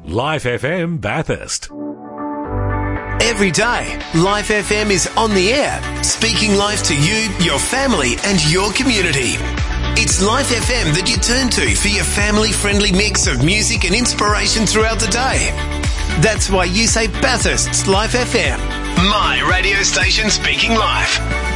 Life FM Bathurst. Every day, Life FM is on the air, speaking life to you, your family and your community. It's Life FM that you turn to for your family-friendly mix of music and inspiration throughout the day. That's why you say Bathurst's Life FM. My radio station speaking life.